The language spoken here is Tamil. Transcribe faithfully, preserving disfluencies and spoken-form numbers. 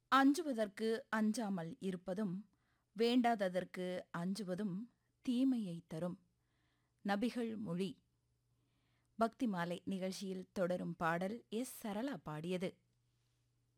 அஞ்சுவதற்கு அஞ்சாமல் இருப்பதும் வேண்டாததற்கு அஞ்சுவதும் தீமையை தரும். நபிகள் மொழி. பக்தி மாலை நிகழ்ச்சியில் தொடரும் பாடல் எஸ். சரளா பாடியது.